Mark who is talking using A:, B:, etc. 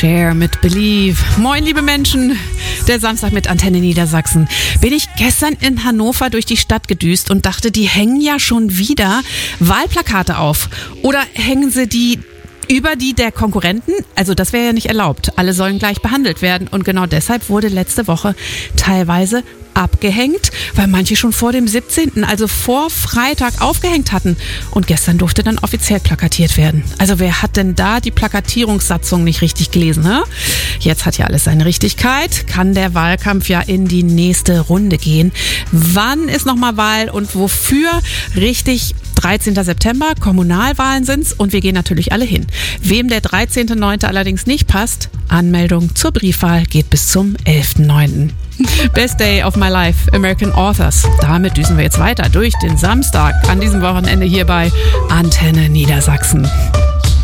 A: Cher mit Believe. Moin, liebe Menschen. Der Samstag mit Antenne Niedersachsen. Bin ich gestern in Hannover durch die Stadt gedüst und dachte, die hängen ja schon wieder Wahlplakate auf. Oder hängen sie die über die der Konkurrenten? Also das wäre ja nicht erlaubt. Alle sollen gleich behandelt werden. Und genau deshalb wurde letzte Woche teilweise abgehängt, weil manche schon vor dem 17., also vor Freitag, aufgehängt hatten. Und gestern durfte dann offiziell plakatiert werden. Also wer hat denn da die Plakatierungssatzung nicht richtig gelesen? Ne? Jetzt hat ja alles seine Richtigkeit. Kann der Wahlkampf ja in die nächste Runde gehen. Wann ist nochmal Wahl und wofür? Richtig, 13. September, Kommunalwahlen sind's und wir gehen natürlich alle hin. Wem der 13.9. allerdings nicht passt, Anmeldung zur Briefwahl geht bis zum 11.9. Best Day of My Life, American Authors. Damit düsen wir jetzt weiter durch den Samstag an diesem Wochenende hier bei Antenne Niedersachsen.